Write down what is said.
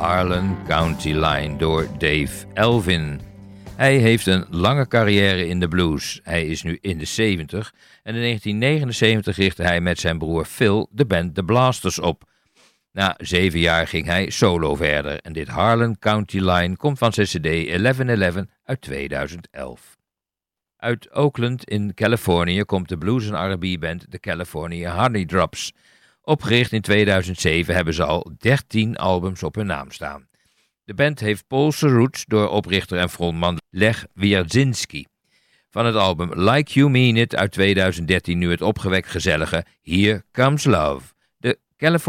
Harlan County Line door Dave Elvin. Hij heeft een lange carrière in de blues. Hij is nu in de 70 en in 1979 richtte hij met zijn broer Phil de band The Blasters op. Na 7 jaar ging hij solo verder en dit Harlan County Line komt van zijn cd 1111 uit 2011. Uit Oakland in Californië komt de blues- en R&B-band de California Honey Drops. Opgericht in 2007 hebben ze al 13 albums op hun naam staan. De band heeft Poolse roots door oprichter en frontman Lech Wierzinski. Van het album Like You Mean It uit 2013 nu het opgewekt gezellige Here Comes Love. De California